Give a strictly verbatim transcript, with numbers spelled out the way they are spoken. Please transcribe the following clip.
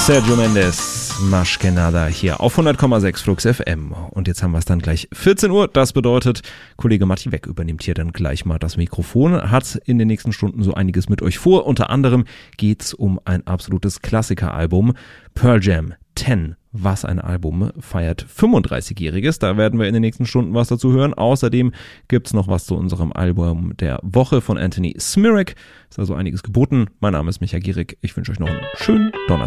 Sergio Mendes, Más que nada hier auf hundert Komma sechs Flux F M. Und jetzt haben wir es dann gleich vierzehn Uhr. Das bedeutet, Kollege Matti Weck übernimmt hier dann gleich mal das Mikrofon, hat in den nächsten Stunden so einiges mit euch vor. Unter anderem geht's um ein absolutes Klassikeralbum, Pearl Jam zehn. Was ein Album, feiert fünfunddreißigjähriges. Da werden wir in den nächsten Stunden was dazu hören. Außerdem gibt's noch was zu unserem Album der Woche von Anthony Smirak. Ist also einiges geboten. Mein Name ist Micha Gierig. Ich wünsche euch noch einen schönen Donnerstag.